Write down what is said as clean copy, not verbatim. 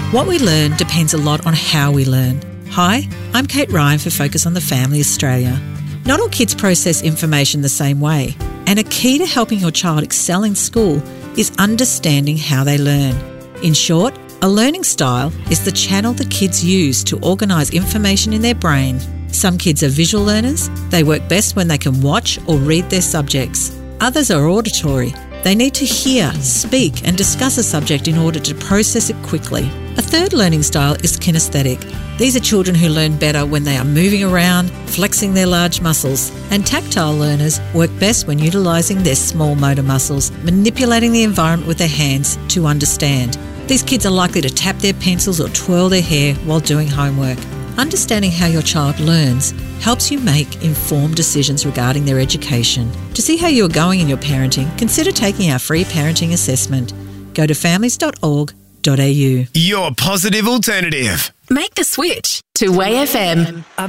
What we learn depends a lot on how we learn. Hi, I'm Kate Ryan for Focus on the Family Australia. Not all kids process information the same way, and a key to helping your child excel in school is understanding how they learn. In short, a learning style is the channel the kids use to organise information in their brain. Some kids are visual learners. They work best when they can watch or read their subjects. Others are auditory. They need to hear, speak and discuss a subject in order to process it quickly. A third learning style is kinesthetic. These are children who learn better when they are moving around, flexing their large muscles. And tactile learners work best when utilising their small motor muscles, manipulating the environment with their hands to understand. These kids are likely to tap their pencils or twirl their hair while doing homework. Understanding how your child learns helps you make informed decisions regarding their education. To see how you are going in your parenting, consider taking our free parenting assessment. Go to families.org.au. Your positive alternative. Make the switch to Way FM.